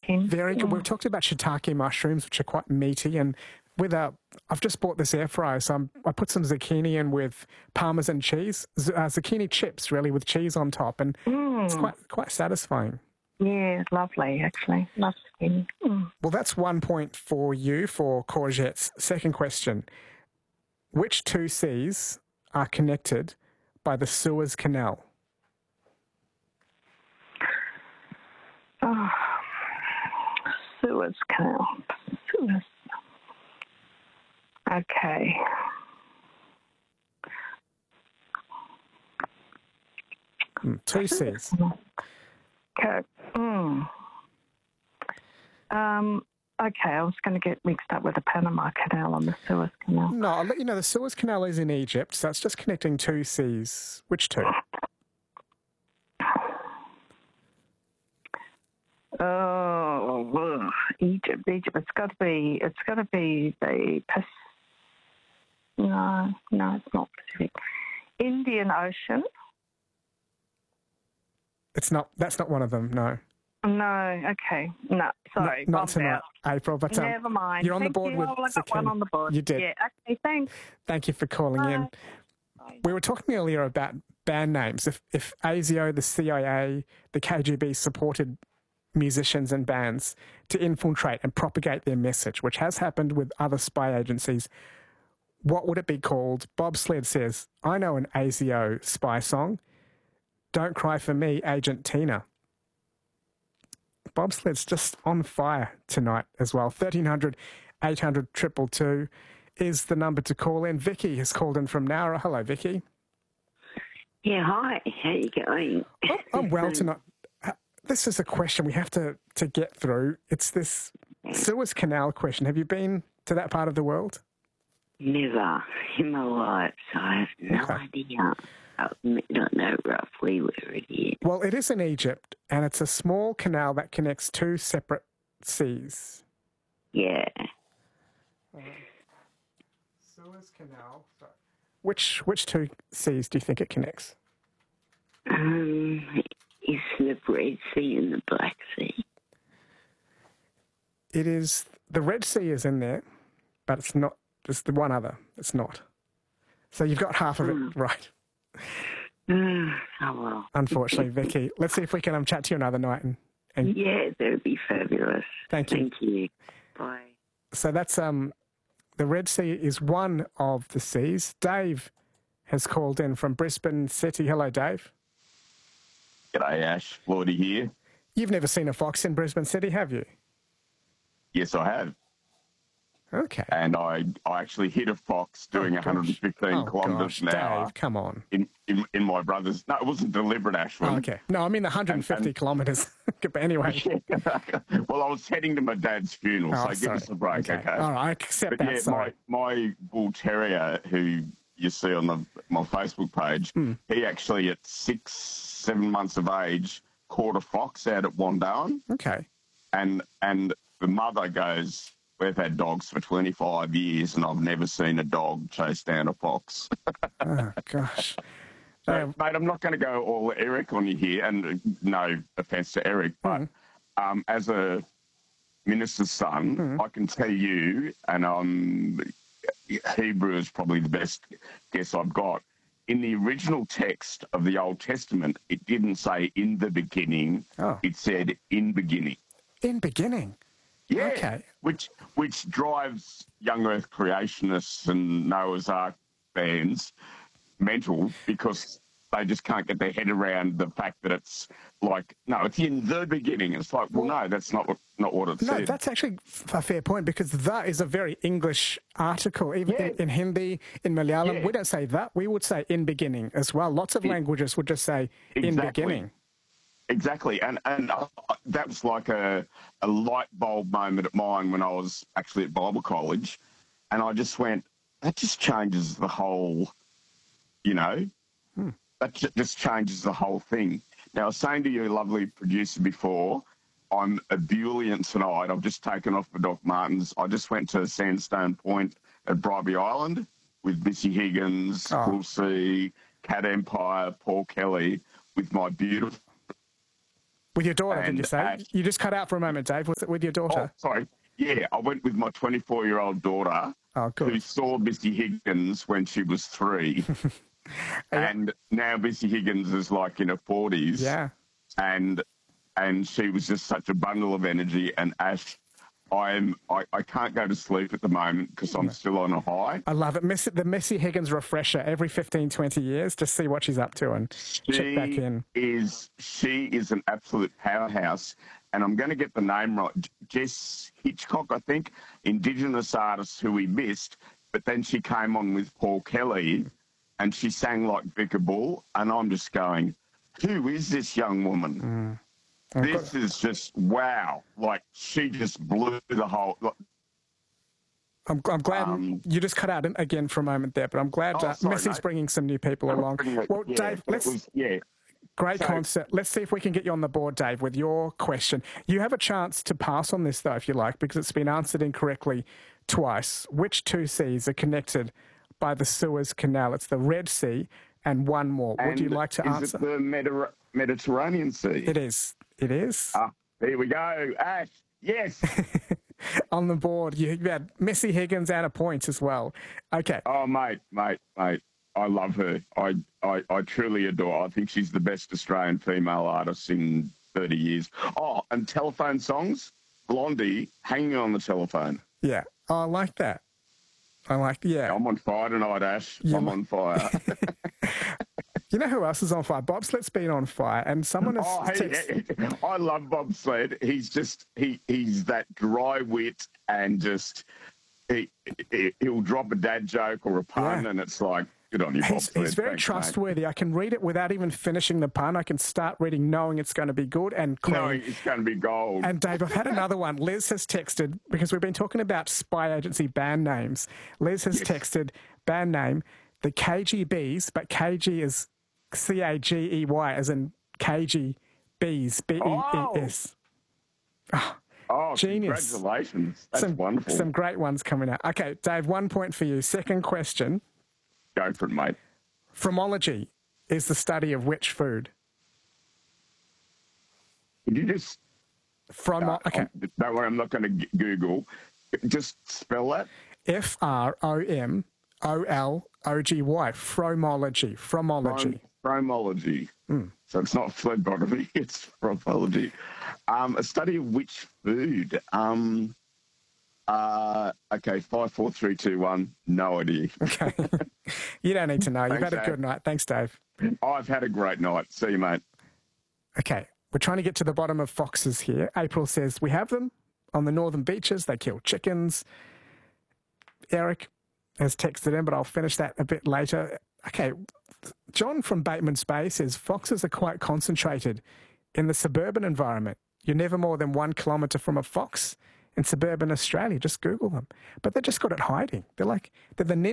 in. Very good. We've talked about shiitake mushrooms, which are quite meaty, and I've just bought this air fryer, so I put some zucchini in with Parmesan cheese, zucchini chips, really, with cheese on top, and it's quite satisfying. Yeah, lovely, actually. Love zucchini. Well, that's 1 point for you for courgettes. Second question. Which two seas are connected by the Suez Canal? Oh, Suez Canal. Suez. Okay. Two seas. Okay. Okay, I was going to get mixed up with the Panama Canal and the Suez Canal. No, I'll let you know the Suez Canal is in Egypt, so it's just connecting two seas. Which two? Oh, Egypt. It's got to be the No, it's not Pacific. Indian Ocean. That's not one of them, no. No, okay. No, sorry. Not tonight, April, but never mind. You're on the board with I got one on the board. You did. Yeah, okay, thanks. Thank you for calling in. Bye. We were talking earlier about band names. If ASIO, the CIA, the KGB supported musicians and bands to infiltrate and propagate their message, which has happened with other spy agencies, what would it be called? Bob Sled says, I know an ASIO spy song. Don't Cry for Me, Agent Tina. Bob Sled's just on fire tonight as well. 1300 800 222 is the number to call in. Vicky has called in from Nowra. Hello, Vicky. Yeah, hi. How you going? Oh, I'm well tonight. This is a question we have to get through. It's this Suez Canal question. Have you been to that part of the world? Never in my life, so I have no idea. I don't know roughly where it is. Well, it is in Egypt, and it's a small canal that connects two separate seas. Yeah. Suez Canal. Which two seas do you think it connects? Is the Red Sea and the Black Sea? It is. The Red Sea is in there, but it's not. There's the one other. It's not. So you've got half of it right. Oh, well. Unfortunately, Vicky. Let's see if we can chat to you another night. And yeah, that would be fabulous. Thank you. Thank you. Bye. So that's the Red Sea is one of the seas. Dave has called in from Brisbane City. Hello, Dave. G'day, Ash. Lordy here. You've never seen a fox in Brisbane City, have you? Yes, I have. Okay. And I actually hit a fox doing 115 kilometres an hour. Dave, come on. In my brother's... No, it wasn't deliberate, Ashwin. Oh, okay. No, I mean 150 kilometres. But anyway. Well, I was heading to my dad's funeral, so give us a break, okay? All right, I accept but that, yeah, sorry. my bull terrier, who you see on my Facebook page, he actually at 6-7 months of age caught a fox out at Wandoan. Okay. And the mother goes... We've had dogs for 25 years and I've never seen a dog chase down a fox. Oh, gosh. So, mate, I'm not going to go all Eric on you here, and no offence to Eric, but as a minister's son, I can tell you, and Hebrew is probably the best guess I've got, in the original text of the Old Testament, it didn't say in the beginning, it said in beginning. In beginning? Yeah, okay. Which drives young Earth creationists and Noah's Ark fans mental because they just can't get their head around the fact that it's like, no, it's in the beginning. It's like, well no, that's not what it said. No, that's actually a fair point because that is a very English article. Even in Hindi, in Malayalam, we don't say that. We would say in beginning as well. Lots of languages would just say in beginning. Exactly, and that was like a light bulb moment at mine when I was actually at Bible college, and I just went, that just changes the whole, that just changes the whole thing. Now, I was saying to you, lovely producer, before, I'm ebullient tonight. I've just taken off for Doc Martens. I just went to Sandstone Point at Bribey Island with Missy Higgins, Cool C, Cat Empire, Paul Kelly, with my beautiful With your daughter, did And you say? Ash- You just cut out for a moment, Dave. Was it with your Oh, daughter? sorry. Yeah, I went with my 24-year-old daughter Oh, good. who saw Missy Higgins when she was 3. And now Missy Higgins is like in her 40s. Yeah. And she was just such a bundle of energy. And Ash, I can't go to sleep at the moment because I'm still on a high. I love it. The Missy Higgins refresher every 15, 20 years. Just see what she's up to and check back in. She is an absolute powerhouse. And I'm going to get the name right. Jess Hitchcock, I think, Indigenous artist who we missed. But then she came on with Paul Kelly and she sang like Vicar Bull. And I'm just going, who is this young woman? This is just, wow. Like, she just blew the whole... I'm glad you just cut out again for a moment there, but I'm glad sorry, Missy's mate. bringing some new people along. Well, Yeah, Dave, great concept. Let's see if we can get you on the board, Dave, with your question. You have a chance to pass on this, though, if you like, because it's been answered incorrectly twice. Which two seas are connected by the Suez Canal? It's the Red Sea and one more. Would you like to answer? Is it the Mediterranean Sea? It is. It is. There we go. Ash, yes. On the board, you had Missy Higgins and a point as well. Okay. Oh, mate. I love her. I truly adore her. I think she's the best Australian female artist in 30 years. Oh, and telephone songs, Blondie, Hanging on the Telephone. Yeah. Oh, I like that. I'm on fire tonight, Ash. I'm on fire. You know who else is on fire? Bobsled's been on fire, and someone has... I love Bobsled. He's that dry wit and just... He'll drop a dad joke or a pun, and it's like, good on you, Bobsled. He's very trustworthy. Mate. I can read it without even finishing the pun. I can start reading knowing it's going to be good and clean. Knowing it's going to be gold. And Dave, I've had another one. Liz has texted, because we've been talking about spy agency band names. Liz has texted band name, the KGBs, but KG is CAGEY, as in KG Bees, BEES. Oh, genius. Congratulations. That's wonderful. Some great ones coming out. Okay, Dave, 1 point for you. Second question. Go for it, mate. Fromology is the study of which food? Could you just... Okay. Don't worry, I'm not going to Google. Just spell that. FROMOLOGY. Fromology. Fromology. So it's not phlebotomy, it's fromology. A study of which food? Okay, 5, 4, 3, 2, 1. No idea. Okay. You don't need to know. You've had a good night. Thanks, Dave. I've had a great night. See you, mate. Okay. We're trying to get to the bottom of foxes here. April says, we have them on the northern beaches. They kill chickens. Eric has texted in, but I'll finish that a bit later. Okay. John from Bateman's Bay says, foxes are quite concentrated in the suburban environment. You're never more than 1 kilometre from a fox in suburban Australia. Just Google them. But they're just good at hiding. They're the ninja.